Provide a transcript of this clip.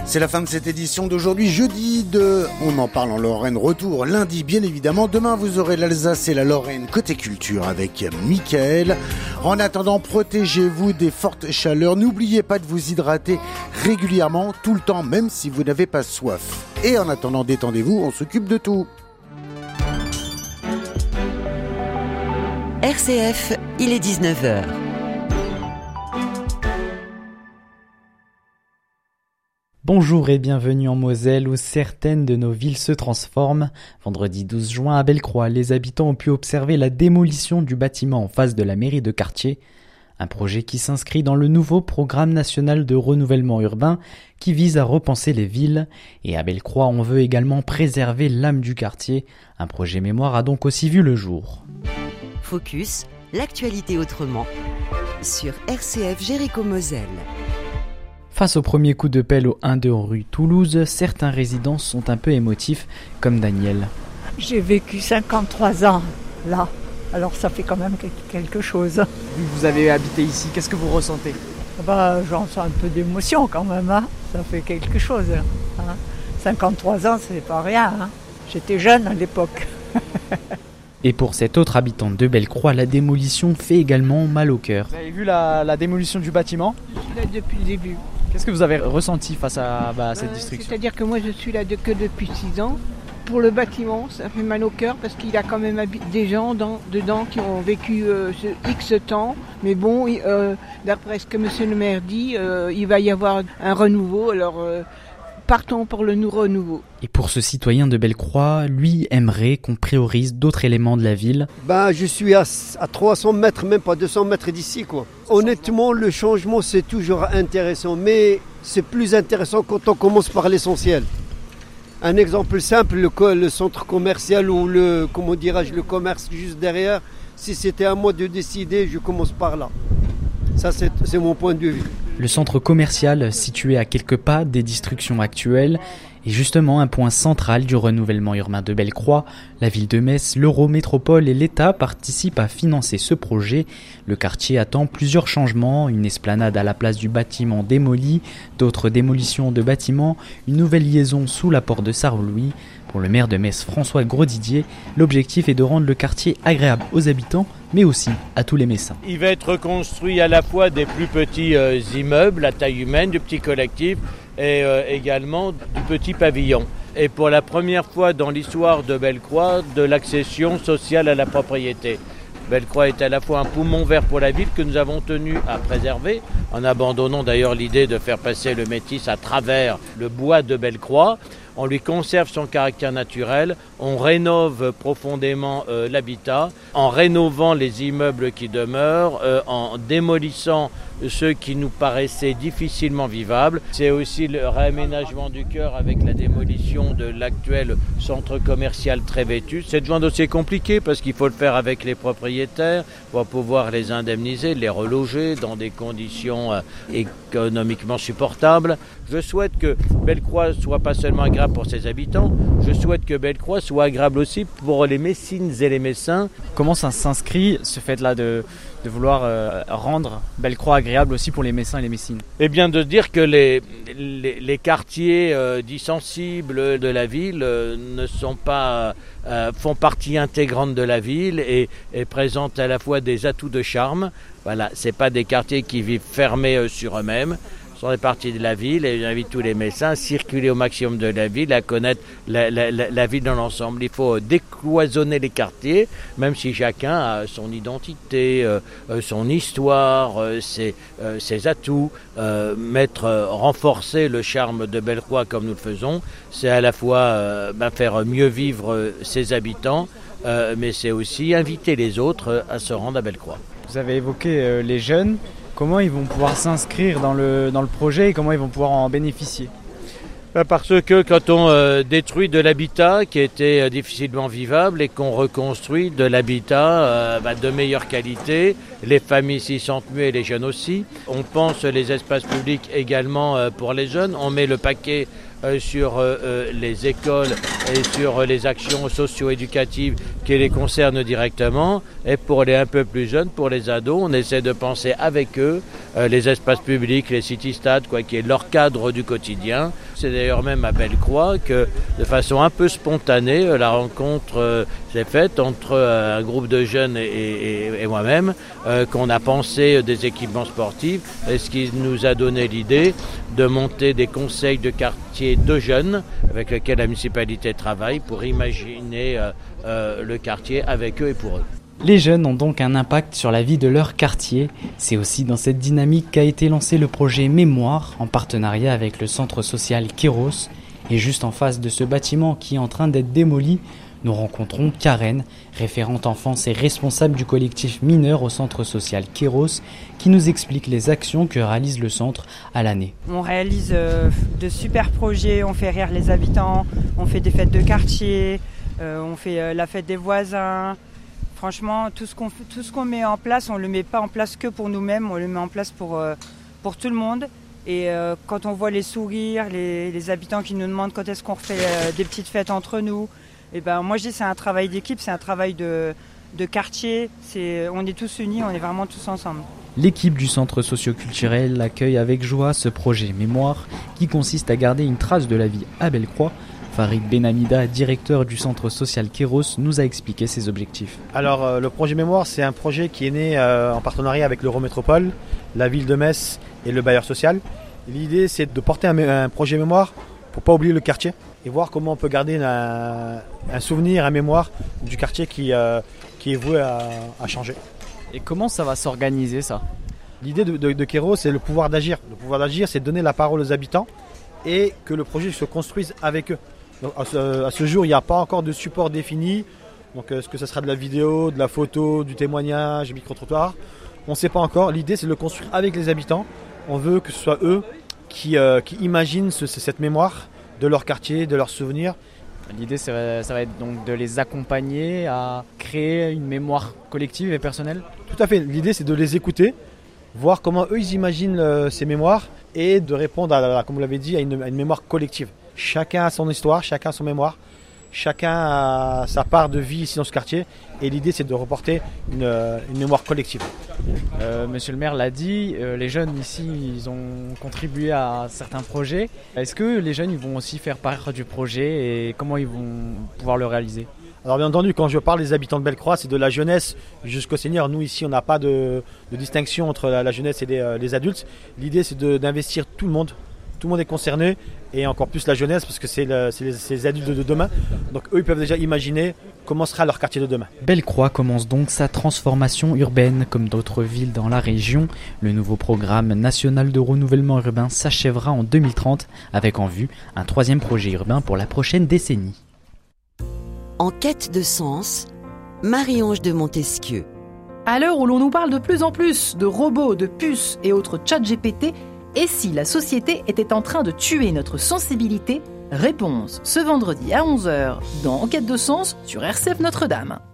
C'est la fin de cette édition d'aujourd'hui, jeudi de On en parle en Lorraine, retour lundi bien évidemment. Demain vous aurez l'Alsace et la Lorraine côté culture avec Mickaël. En attendant, protégez-vous des fortes chaleurs. N'oubliez pas de vous hydrater régulièrement, tout le temps, même si vous n'avez pas soif. Et en attendant, détendez-vous, on s'occupe de tout. RCF, il est 19h. Bonjour et bienvenue en Moselle où certaines de nos villes se transforment. Vendredi 12 juin à Bellecroix, les habitants ont pu observer la démolition du bâtiment en face de la mairie de quartier. Un projet qui s'inscrit dans le nouveau programme national de renouvellement urbain qui vise à repenser les villes. Et à Bellecroix, on veut également préserver l'âme du quartier. Un projet mémoire a donc aussi vu le jour. Focus, l'actualité autrement, sur RCF Jéricho-Moselle. Face au premier coup de pelle au 1-2 rue Toulouse, certains résidents sont un peu émotifs, comme Daniel. J'ai vécu 53 ans là, alors ça fait quand même quelque chose. Vous avez habité ici, qu'est-ce que vous ressentez ? J'en sens un peu d'émotion quand même, hein. Ça fait quelque chose. Hein. 53 ans, c'est pas rien. Hein. J'étais jeune à l'époque. Et pour cette autre habitante de Bellecroix, la démolition fait également mal au cœur. Vous avez vu la démolition du bâtiment ? Je suis là depuis le début. Qu'est-ce que vous avez ressenti face à cette destruction ? C'est-à-dire que moi je suis là que depuis 6 ans. Pour le bâtiment, ça fait mal au cœur parce qu'il y a quand même des gens dedans qui ont vécu ce X temps. Mais bon, d'après ce que monsieur le maire dit, il va y avoir un renouveau. Alors partons pour le renouveau. Et pour ce citoyen de Bellecroix, lui aimerait qu'on priorise d'autres éléments de la ville. Je suis à 300 mètres, même pas 200 mètres d'ici, quoi. Honnêtement, le changement, c'est toujours intéressant, mais c'est plus intéressant quand on commence par l'essentiel. Un exemple simple, le centre commercial ou le commerce juste derrière, si c'était à moi de décider, je commence par là. Ça, c'est mon point de vue. Le centre commercial, situé à quelques pas des destructions actuelles, est justement un point central du renouvellement urbain de Bellecroix. La ville de Metz, l'Eurométropole et l'État participent à financer ce projet. Le quartier attend plusieurs changements, une esplanade à la place du bâtiment démoli, d'autres démolitions de bâtiments, une nouvelle liaison sous la porte de Sarre-Louis. Pour le maire de Metz, François Grosdidier, l'objectif est de rendre le quartier agréable aux habitants, mais aussi à tous les Messins. Il va être construit à la fois des plus petits immeubles à taille humaine, du petit collectif, et également du petit pavillon. Et pour la première fois dans l'histoire de Bellecroix, de l'accession sociale à la propriété. Bellecroix est à la fois un poumon vert pour la ville que nous avons tenu à préserver, en abandonnant d'ailleurs l'idée de faire passer le métis à travers le bois de Bellecroix. On lui conserve son caractère naturel, on rénove profondément l'habitat, en rénovant les immeubles qui demeurent, en démolissant ceux qui nous paraissaient difficilement vivables. C'est aussi le réaménagement du cœur avec la démolition de l'actuel centre commercial très vétuste. C'est un dossier compliqué parce qu'il faut le faire avec les propriétaires pour pouvoir les indemniser, les reloger dans des conditions économiquement supportables. Je souhaite que Bellecroix soit pas seulement agréable pour ses habitants, je souhaite que Bellecroix soit agréable aussi pour les Messines et les Messins. Comment ça s'inscrit, ce fait-là de vouloir rendre Bellecroix agréable aussi pour les Messins et les Messines ? Eh bien de dire que les quartiers dits sensibles de la ville ne sont pas font partie intégrante de la ville et présentent à la fois des atouts de charme. Voilà, c'est pas des quartiers qui vivent fermés sur eux-mêmes. Ce sont des parties de la ville et j'invite tous les Messins à circuler au maximum de la ville, à connaître la ville dans l'ensemble. Il faut décloisonner les quartiers, même si chacun a son identité, son histoire, ses atouts. Renforcer le charme de Bellecroix comme nous le faisons, c'est à la fois faire mieux vivre ses habitants, mais c'est aussi inviter les autres à se rendre à Bellecroix. Vous avez évoqué les jeunes. Comment ils vont pouvoir s'inscrire dans le projet et comment ils vont pouvoir en bénéficier ? Parce que quand on détruit de l'habitat qui était difficilement vivable et qu'on reconstruit de l'habitat de meilleure qualité, les familles s'y sentent mieux et les jeunes aussi. On pense les espaces publics également pour les jeunes. On met le paquet sur les écoles et sur les actions socio-éducatives qui les concernent directement. Et pour les un peu plus jeunes, pour les ados, on essaie de penser avec eux les espaces publics, les city-stades, qui est leur cadre du quotidien. c'est d'ailleurs même à Bellecroix que, de façon un peu spontanée, la rencontre s'est faite entre un groupe de jeunes et moi-même, qu'on a pensé des équipements sportifs, et ce qui nous a donné l'idée de monter des conseils de quartier de jeunes avec lesquels la municipalité travaille pour imaginer le quartier avec eux et pour eux. Les jeunes ont donc un impact sur la vie de leur quartier. C'est aussi dans cette dynamique qu'a été lancé le projet Mémoire en partenariat avec le centre social Kéros. Et juste en face de ce bâtiment qui est en train d'être démoli, nous rencontrons Karen, référente enfance et responsable du collectif mineur au centre social Kéros, qui nous explique les actions que réalise le centre à l'année. On réalise de super projets, on fait rire les habitants, on fait des fêtes de quartier, on fait la fête des voisins. Franchement, tout ce qu'on met en place, on ne le met pas en place que pour nous-mêmes, on le met en place pour tout le monde. Et quand on voit les sourires, les habitants qui nous demandent quand est-ce qu'on refait des petites fêtes entre nous, et ben moi je dis c'est un travail d'équipe, c'est un travail de quartier, on est tous unis, on est vraiment tous ensemble. L'équipe du centre socio-culturel accueille avec joie ce projet Mémoire qui consiste à garder une trace de la vie à Bellecroix. Farid Benhamida, directeur du centre social Kéros, nous a expliqué ses objectifs. Alors le projet Mémoire, c'est un projet qui est né en partenariat avec l'Eurométropole, la ville de Metz et le bailleur social. Et l'idée, c'est de porter un projet Mémoire pour ne pas oublier le quartier et voir comment on peut garder un souvenir, un mémoire du quartier qui est voué à changer. Et comment ça va s'organiser ça ? L'idée de Kéros, c'est le pouvoir d'agir. Le pouvoir d'agir, c'est de donner la parole aux habitants et que le projet se construise avec eux. Donc, à ce jour, il n'y a pas encore de support défini. Donc, est-ce que ce sera de la vidéo, de la photo, du témoignage, micro-trottoir ? On ne sait pas encore. L'idée, c'est de le construire avec les habitants. On veut que ce soit eux qui imaginent cette mémoire de leur quartier, de leurs souvenirs. L'idée, ça va être donc de les accompagner à créer une mémoire collective et personnelle ? Tout à fait. L'idée, c'est de les écouter, voir comment eux, ils imaginent ces mémoires et de répondre, comme vous l'avez dit, à une mémoire collective. Chacun a son histoire, chacun a son mémoire, chacun a sa part de vie ici dans ce quartier et l'idée c'est de reporter une mémoire collective. Monsieur le maire l'a dit, les jeunes ici ils ont contribué à certains projets. Est-ce que les jeunes ils vont aussi faire part du projet et comment ils vont pouvoir le réaliser ? Alors bien entendu, quand je parle des habitants de Bellecroix, c'est de la jeunesse jusqu'aux seniors. Nous ici on n'a pas de distinction entre la jeunesse et les adultes. L'idée c'est d'investir tout le monde. Tout le monde est concerné et encore plus la jeunesse parce que c'est les adultes de demain. Donc eux ils peuvent déjà imaginer comment sera leur quartier de demain. Bellecroix commence donc sa transformation urbaine comme d'autres villes dans la région. Le nouveau programme national de renouvellement urbain s'achèvera en 2030 avec en vue un 3e projet urbain pour la prochaine décennie. En quête de sens, Marie-Ange de Montesquieu. À l'heure où l'on nous parle de plus en plus de robots, de puces et autres ChatGPT, et si la société était en train de tuer notre sensibilité ? Réponse ce vendredi à 11h dans En quête de sens sur RCF Notre-Dame.